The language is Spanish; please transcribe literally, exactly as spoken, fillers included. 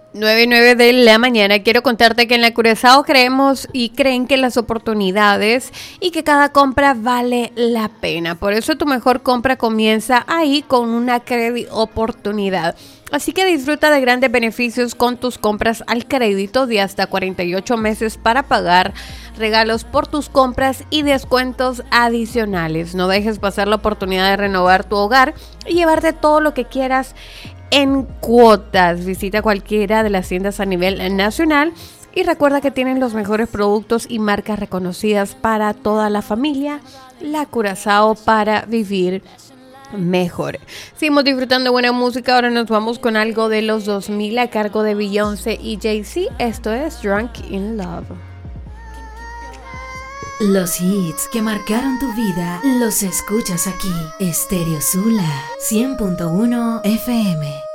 nueve y nueve de la mañana. Quiero contarte que en la Curazao creemos y creen que las oportunidades y que cada compra vale la pena. Por eso tu mejor compra comienza ahí con una credit oportunidad. Así que disfruta de grandes beneficios con tus compras al crédito de hasta cuarenta y ocho meses para pagar, regalos por tus compras y descuentos adicionales. No dejes pasar la oportunidad de renovar tu hogar y llevarte todo lo que quieras en cuotas. Visita cualquiera de las tiendas a nivel nacional y recuerda que tienen los mejores productos y marcas reconocidas para toda la familia. La Curazao, para vivir mejor. Seguimos disfrutando de buena música. Ahora nos vamos con algo de los dos mil a cargo de Beyoncé y Jay-Z. Esto es Drunk in Love. Los hits que marcaron tu vida los escuchas aquí. Estéreo Sula cien punto uno F M.